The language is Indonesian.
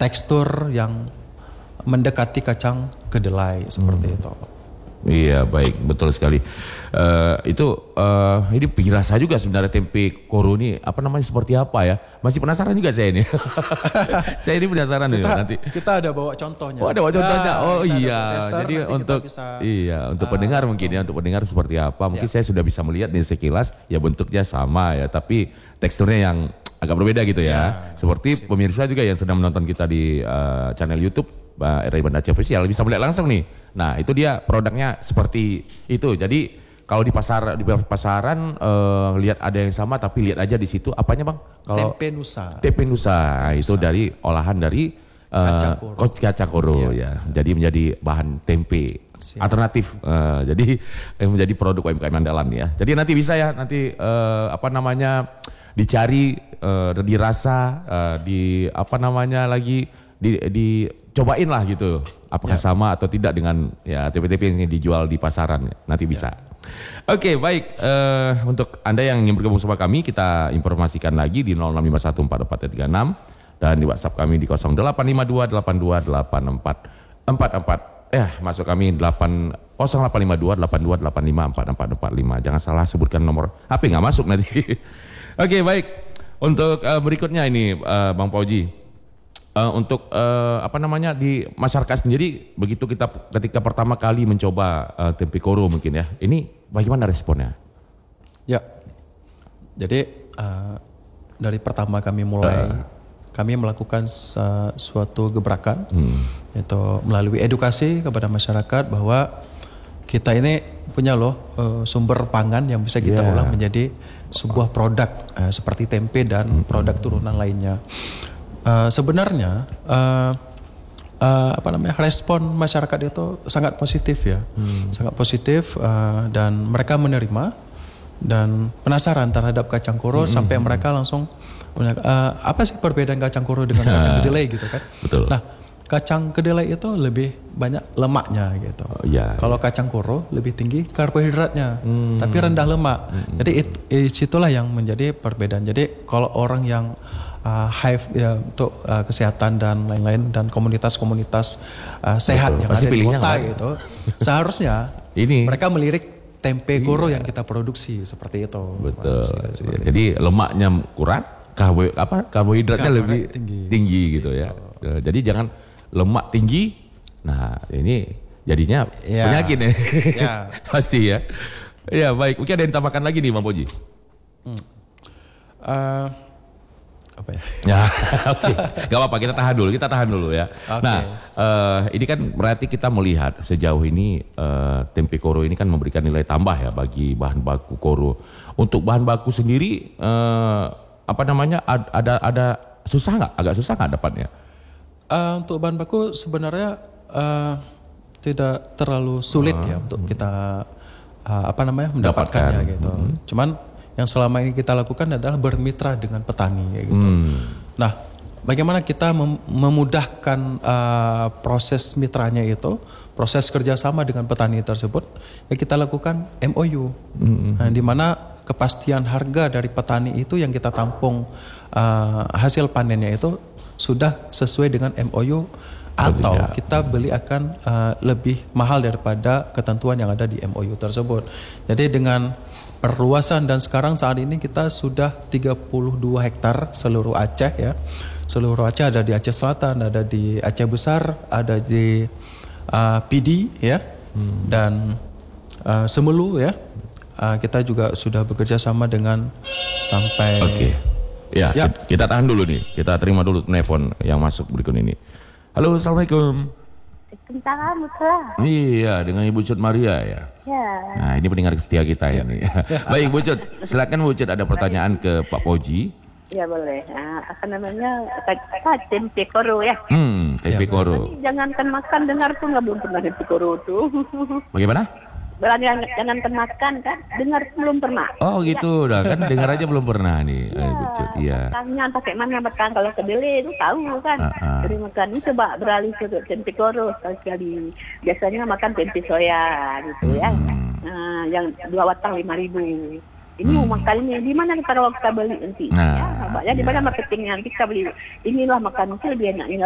tekstur yang mendekati kacang kedelai seperti itu. Iya, baik, betul sekali. Ini pirasa juga sebenarnya tempe koro ini seperti apa ya? Masih penasaran juga saya ini. Saya ini penasaran nih nanti. Kita ada bawa contohnya. Oh, ada bawa contohnya. Oh iya. Tester, jadi untuk pendengar mungkin ya, untuk pendengar seperti apa? Mungkin saya sudah bisa melihat nih sekilas ya, bentuknya sama ya, tapi teksturnya yang agak berbeda gitu ya. Seperti pemirsa juga yang sedang menonton kita di channel YouTube RRI Banda Aceh Official bisa melihat langsung nih. Nah, itu dia produknya seperti itu. Jadi kalau di pasaran lihat ada yang sama, tapi lihat aja di situ apanya Bang? Kalau tempe Nusa. Tempe Nusa itu dari olahan dari kacang koro ya. Jadi menjadi bahan tempe alternatif. Jadi menjadi produk UMKM andalan ya. Jadi nanti bisa ya dicari, dirasa, dicobain lah gitu, apakah sama atau tidak dengan ya tempe-tempe yang dijual di pasaran, nanti bisa. Oke, baik, untuk Anda yang ingin bergabung sama kami, kita informasikan lagi di 06514436 dan di WhatsApp kami di 0852828444. Masuk kami 085282854445. Jangan salah sebutkan nomor HP, nggak masuk nanti. Oke, baik. Untuk berikutnya ini Bang Pauji. Untuk di masyarakat sendiri, begitu kita ketika pertama kali mencoba tempe koro mungkin ya, ini bagaimana responnya? Ya, jadi dari pertama kami mulai, kami melakukan suatu gebrakan, yaitu melalui edukasi kepada masyarakat bahwa kita ini punya sumber pangan yang bisa kita olah menjadi sebuah produk seperti tempe dan produk turunan lainnya. Sebenarnya respon masyarakat itu sangat positif ya, sangat positif, dan mereka menerima dan penasaran terhadap kacang koro sampai mereka langsung apa sih perbedaan kacang koro dengan kacang kedelai gitu kan? Betul. Nah, kacang kedelai itu lebih banyak lemaknya gitu. Kalau kacang koro lebih tinggi karbohidratnya, tapi rendah lemak. Jadi itulah yang menjadi perbedaan. Jadi kalau orang yang hive ya, untuk kesehatan dan lain-lain dan komunitas-komunitas sehat yang ada di kota gitu, seharusnya mereka melirik tempe koro yang kita produksi seperti itu. Betul. Jadi lemaknya kurang, karbohidratnya lebih tinggi gitu ya. Jadi jangan lemak tinggi. Nah, ini jadinya penyakit ya. Pasti ya. Ya, baik. Mungkin ada yang tambahkan lagi nih Bang Poji. Oke. Gak apa-apa, kita tahan dulu ya. Nah, ini kan berarti kita melihat sejauh ini tempe koro ini kan memberikan nilai tambah ya bagi bahan baku koro. Untuk bahan baku sendiri ada susah nggak? Agak susah nggak dapatnya? Untuk bahan baku sebenarnya tidak terlalu sulit ya untuk kita mendapatkannya gitu. Cuman yang selama ini kita lakukan adalah bermitra dengan petani gitu. Nah, bagaimana kita memudahkan proses mitranya itu, proses kerjasama dengan petani tersebut, ya kita lakukan MOU, di mana kepastian harga dari petani itu yang kita tampung hasil panennya itu sudah sesuai dengan MOU, atau kita beli akan lebih mahal daripada ketentuan yang ada di MOU tersebut. Jadi dengan perluasan dan sekarang saat ini kita sudah 32 hektar seluruh Aceh ya. Seluruh Aceh, ada di Aceh Selatan, ada di Aceh Besar, ada di Pidi ya, dan Semelu ya. Kita juga sudah bekerja sama dengan sampai. Ya. Kita tahan dulu nih. Kita terima dulu telepon yang masuk berikut ini. Halo, assalamualaikum. Waalaikumsalam. Iya, dengan Ibu Cut Maria ya. Ya. Nah, ini pendengar setia kita ya. Baik, Bu Cut, silakan Bu Cut, ada pertanyaan ke Pak Poji. Ya boleh. Tempe koro ya. Tempe koro. Jangankan makan, dengar pun belum pernah tempe koro tuh. Bagaimana? Jangankan makan kan, dengar belum pernah. Oh gitu, dah kan dengar aja belum pernah nih. Bu Cut, iya. Tanya pakai mana betang, kalau kedelai itu tahu kan. Jadi makan ini coba beralih ke tempe koro sekali. Biasanya makan tempe soya gitu ya. Nah, yang 2 batang 5.000. Ini mau makan ini di mana kita beli nanti? Ya, di mana marketingnya nanti kita beli. Inilah makan itu lebih enak.